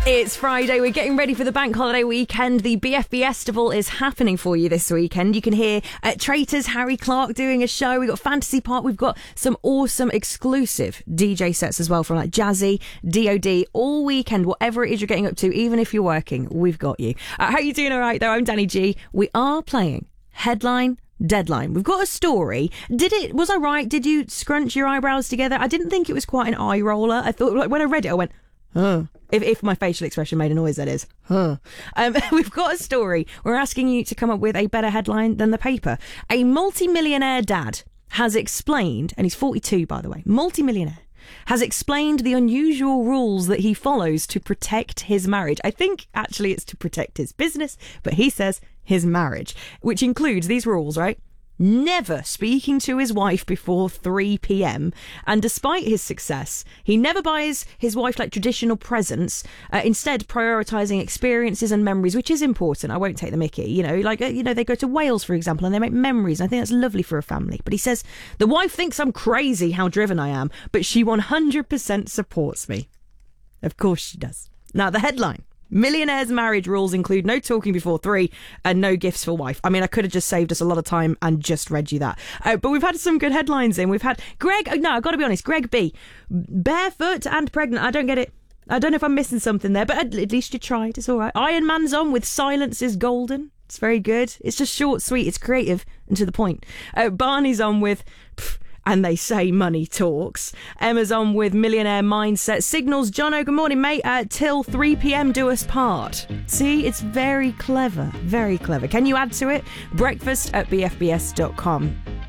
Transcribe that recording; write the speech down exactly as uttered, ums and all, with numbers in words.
It's Friday. We're getting ready for the bank holiday weekend. The B F B Festival is happening for you this weekend. You can hear at Traitors Harry Clark doing a show. We've got Fantasy Park. We've got some awesome exclusive D J sets as well from like Jazzy, D O D, all weekend. Whatever it is you're getting up to, even if you're working, we've got you. Uh, how are you doing? All right, though. I'm Danny G. We are playing Headline Deadline. We've got a story. Did it, was I right? Did you scrunch your eyebrows together? I didn't think it was quite an eye roller. I thought, like, when I read it, I went, huh. If, if my facial expression made a noise, that is. Huh. Um, we've got a story. We're asking you to come up with a better headline than the paper. A multi-millionaire dad has explained, and he's forty-two, by the way, multi-millionaire, has explained the unusual rules that he follows to protect his marriage. I think, actually, it's to protect his business, but he says his marriage, which includes these rules, right? Never speaking to his wife before three p.m. And despite his success, he never buys his wife like traditional presents, uh, instead prioritising experiences and memories, which is important. I won't take the mickey, you know, like, uh, you know, they go to Wales, for example, and they make memories. And I think that's lovely for a family. But he says, the wife thinks I'm crazy how driven I am, but she one hundred percent supports me. Of course she does. Now, the headline. Millionaires' marriage rules include no talking before three and no gifts for wife. I mean, I could have just saved us a lot of time and just read you that. Uh, but we've had some good headlines in. We've had Greg, no, I've got to be honest, Greg B. Barefoot and pregnant. I don't get it. I don't know if I'm missing something there, but at least you tried. It's all right. Iron Man's on with Silence is Golden. It's very good. It's just short, sweet. It's creative and to the point. Uh, Barney's on with... Pff, and they say money talks. Emma's on with millionaire mindset. Signals, Jono, good morning, mate. Uh, till three p.m, do us part. See, it's very clever. Very clever. Can you add to it? Breakfast at b f b s dot com.